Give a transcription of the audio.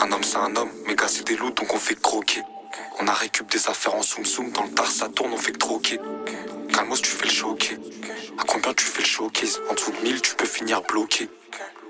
Un homme c'est un homme, mes gars c'est des loups donc on fait que croquer. On a récup des affaires en soum soum, dans le tar ça tourne, on fait que troquer. Calmos tu fais le choquer. À combien tu fais le showcase? En dessous de 1000 tu peux finir bloqué.